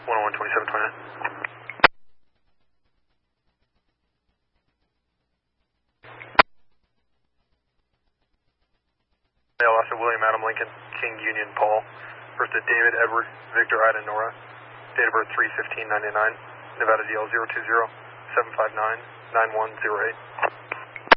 101-2729. Alaska William Adam Lincoln, King Union Paul, first to David Edward Victor Ida Nora, date of birth 3/15/99, Nevada DL 020-759-9108.